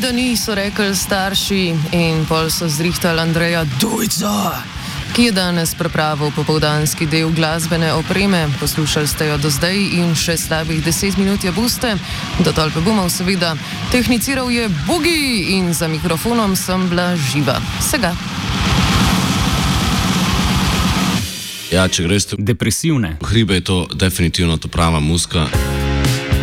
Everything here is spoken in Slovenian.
da ni, so rekli starši in pol so zrihtali Andreja Dujca, ki je danes pripravil popoldanski del glasbene opreme. Poslušali ste jo do zdaj in še slabih 10 minut je boste. Do tolpe bomo seveda. Tehniciral je Bugi in za mikrofonom sem bila Živa. Sega. Ja, če greš depresivne. v hribe, je to definitivno to prava muzika.